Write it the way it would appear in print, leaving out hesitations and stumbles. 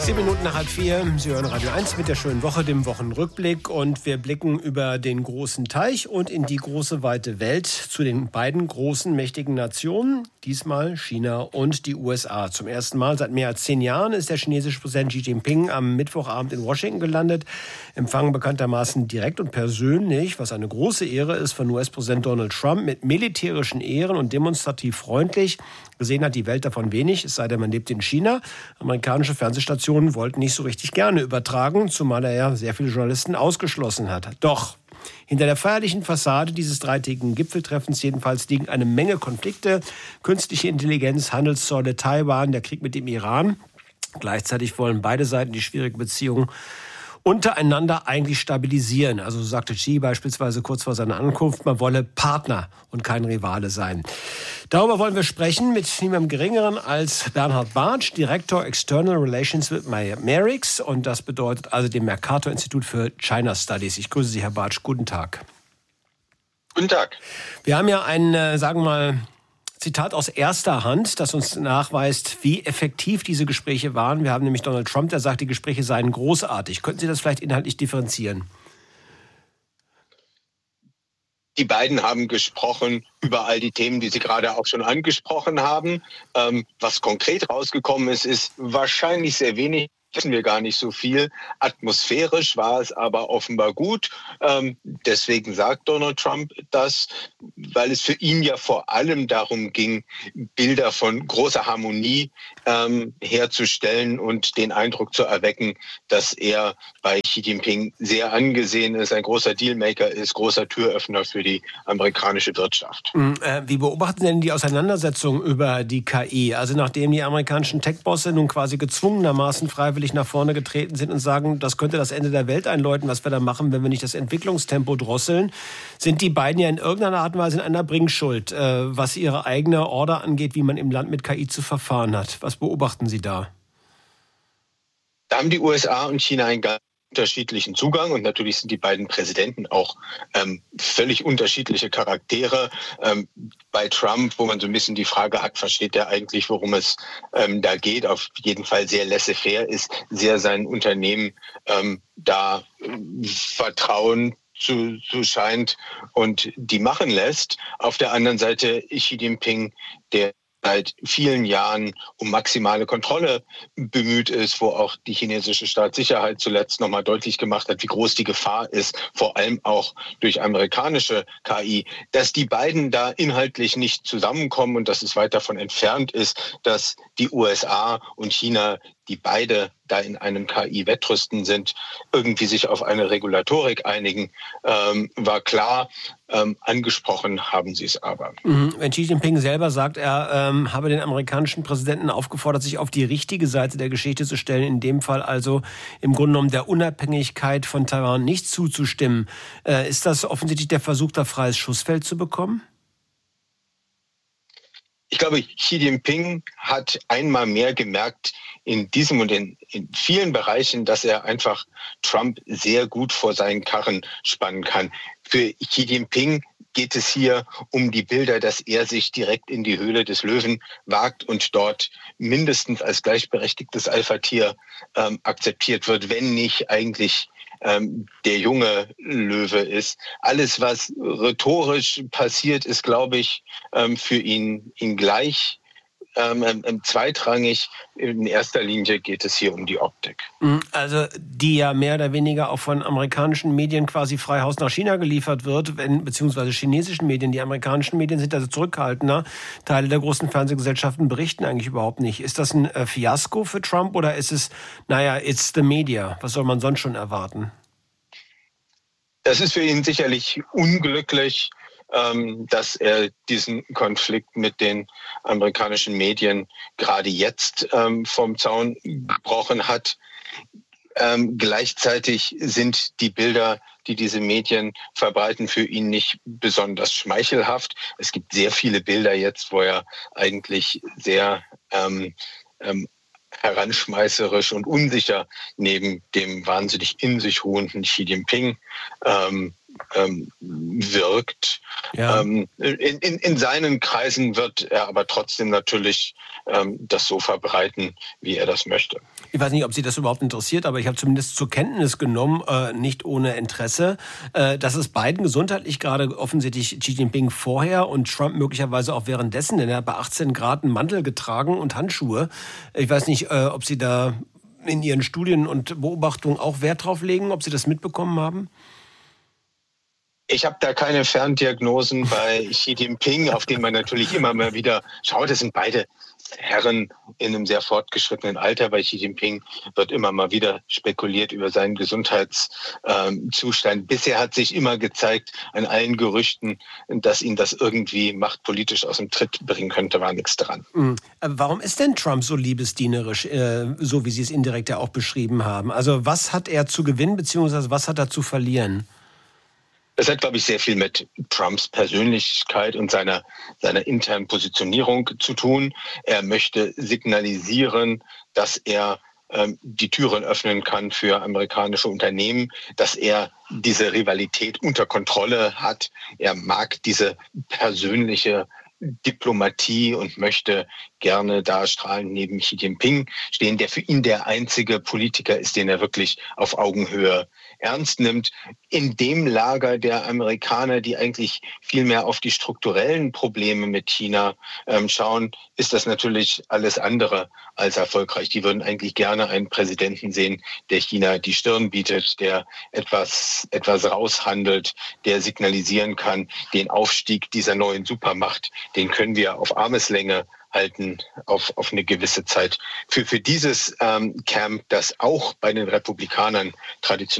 7 Minuten nach 3:30. Sie hören Radio 1 mit der schönen Woche, dem Wochenrückblick. Und wir blicken über den großen Teich und in die große, weite Welt zu den beiden großen, mächtigen Nationen. Diesmal China und die USA. Zum ersten Mal seit mehr als 10 Jahren ist der chinesische Präsident Xi Jinping am Mittwochabend in Washington gelandet. Empfangen bekanntermaßen direkt und persönlich, was eine große Ehre ist, von US-Präsident Donald Trump mit militärischen Ehren und demonstrativ freundlich. Gesehen hat die Welt davon wenig, es sei denn, man lebt in China. Amerikanische Fernsehstationen wollten nicht so richtig gerne übertragen, zumal er ja sehr viele Journalisten ausgeschlossen hat. Doch hinter der feierlichen Fassade dieses dreitägigen Gipfeltreffens jedenfalls liegen eine Menge Konflikte. Künstliche Intelligenz, Handelszölle, Taiwan, der Krieg mit dem Iran. Gleichzeitig wollen beide Seiten die schwierige Beziehung untereinander eigentlich stabilisieren. Also so sagte Xi beispielsweise kurz vor seiner Ankunft, man wolle Partner und kein Rivale sein. Darüber wollen wir sprechen mit niemandem Geringeren als Bernhard Bartsch, Direktor External Relations mit Merix. Und das bedeutet also dem Mercator-Institut für China Studies. Ich grüße Sie, Herr Bartsch. Guten Tag. Guten Tag. Wir haben ja ein, sagen wir mal, Zitat aus erster Hand, das uns nachweist, wie effektiv diese Gespräche waren. Wir haben nämlich Donald Trump, der sagt, die Gespräche seien großartig. Könnten Sie das vielleicht inhaltlich differenzieren? Die beiden haben gesprochen über all die Themen, die Sie gerade auch schon angesprochen haben. Was konkret rausgekommen ist, ist wahrscheinlich sehr wenig. Wissen wir gar nicht so viel. Atmosphärisch war es aber offenbar gut. Deswegen sagt Donald Trump das, weil es für ihn ja vor allem darum ging, Bilder von großer Harmonie herzustellen und den Eindruck zu erwecken, dass er bei Xi Jinping sehr angesehen ist, ein großer Dealmaker ist, großer Türöffner für die amerikanische Wirtschaft. Wie beobachten Sie denn die Auseinandersetzung über die KI? Also nachdem die amerikanischen Tech-Bosse nun quasi gezwungenermaßen freiwillig nach vorne getreten sind und sagen, das könnte das Ende der Welt einläuten, was wir da machen, wenn wir nicht das Entwicklungstempo drosseln, sind die beiden ja in irgendeiner Art und Weise in einer Bringschuld, was ihre eigene Order angeht, wie man im Land mit KI zu verfahren hat. Was beobachten Sie da? Da haben die USA und China einen ganz unterschiedlichen Zugang und natürlich sind die beiden Präsidenten auch völlig unterschiedliche Charaktere. Bei Trump, wo man so ein bisschen die Frage hat, versteht er eigentlich, worum es da geht, auf jeden Fall sehr laissez-faire ist, sehr sein Unternehmen da Vertrauen zu scheint und die machen lässt. Auf der anderen Seite Xi Jinping, der seit vielen Jahren um maximale Kontrolle bemüht ist, wo auch die chinesische Staatssicherheit zuletzt nochmal deutlich gemacht hat, wie groß die Gefahr ist, vor allem auch durch amerikanische KI, dass die beiden da inhaltlich nicht zusammenkommen und dass es weit davon entfernt ist, dass die USA und China, die beide da in einem KI-Wettrüsten sind, irgendwie sich auf eine Regulatorik einigen, war klar. Angesprochen haben sie es aber. Wenn Xi Jinping selber sagt, er habe den amerikanischen Präsidenten aufgefordert, sich auf die richtige Seite der Geschichte zu stellen, in dem Fall also im Grunde genommen der Unabhängigkeit von Taiwan nicht zuzustimmen, ist das offensichtlich der Versuch, da freies Schussfeld zu bekommen? Ich glaube, Xi Jinping hat einmal mehr gemerkt in diesem und in vielen Bereichen, dass er einfach Trump sehr gut vor seinen Karren spannen kann. Für Xi Jinping geht es hier um die Bilder, dass er sich direkt in die Höhle des Löwen wagt und dort mindestens als gleichberechtigtes Alpha-Tier akzeptiert wird, wenn nicht eigentlich der junge Löwe ist. Alles, was rhetorisch passiert, ist, glaube ich, für ihn gleich zweitrangig. In erster Linie geht es hier um die Optik. Also die ja mehr oder weniger auch von amerikanischen Medien quasi frei Haus nach China geliefert wird, beziehungsweise chinesischen Medien. Die amerikanischen Medien sind also zurückhaltender. Teile der großen Fernsehgesellschaften berichten eigentlich überhaupt nicht. Ist das ein Fiasko für Trump oder ist es, it's the media? Was soll man sonst schon erwarten? Das ist für ihn sicherlich unglücklich, dass er diesen Konflikt mit den amerikanischen Medien gerade jetzt vom Zaun gebrochen hat. Gleichzeitig sind die Bilder, die diese Medien verbreiten, für ihn nicht besonders schmeichelhaft. Es gibt sehr viele Bilder jetzt, wo er eigentlich sehr heranschmeißerisch und unsicher neben dem wahnsinnig in sich ruhenden Xi Jinping wirkt. Ja. In seinen Kreisen wird er aber trotzdem natürlich das so verbreiten, wie er das möchte. Ich weiß nicht, ob Sie das überhaupt interessiert, aber ich habe zumindest zur Kenntnis genommen, nicht ohne Interesse, dass es Biden gesundheitlich gerade offensichtlich Xi Jinping vorher und Trump möglicherweise auch währenddessen, denn er hat bei 18 Grad einen Mantel getragen und Handschuhe. Ich weiß nicht, ob Sie da in Ihren Studien und Beobachtungen auch Wert drauf legen, ob Sie das mitbekommen haben? Ich habe da keine Ferndiagnosen bei Xi Jinping, auf den man natürlich immer mal wieder schaut. Das sind beide Herren in einem sehr fortgeschrittenen Alter. Bei Xi Jinping wird immer mal wieder spekuliert über seinen Gesundheitszustand. Bisher hat sich immer gezeigt, an allen Gerüchten, dass ihn das irgendwie machtpolitisch aus dem Tritt bringen könnte, war nichts dran. Warum ist denn Trump so liebesdienerisch, so wie Sie es indirekt ja auch beschrieben haben? Also was hat er zu gewinnen, beziehungsweise was hat er zu verlieren? Das hat, glaube ich, sehr viel mit Trumps Persönlichkeit und seiner internen Positionierung zu tun. Er möchte signalisieren, dass er die Türen öffnen kann für amerikanische Unternehmen, dass er diese Rivalität unter Kontrolle hat. Er mag diese persönliche Diplomatie und möchte gerne da strahlend neben Xi Jinping stehen, der für ihn der einzige Politiker ist, den er wirklich auf Augenhöhe ernst nimmt. In dem Lager der Amerikaner, die eigentlich viel mehr auf die strukturellen Probleme mit China schauen, ist das natürlich alles andere als erfolgreich. Die würden eigentlich gerne einen Präsidenten sehen, der China die Stirn bietet, der etwas raushandelt, der signalisieren kann, den Aufstieg dieser neuen Supermacht, den können wir auf Armeslänge halten auf eine gewisse Zeit. Für dieses Camp, das auch bei den Republikanern traditionell